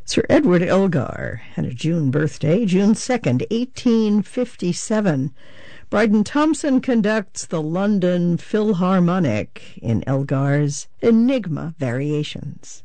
Sir Edward Elgar had a June birthday, June 2nd, 1857. Bryden Thompson conducts the London Philharmonic in Elgar's Enigma Variations.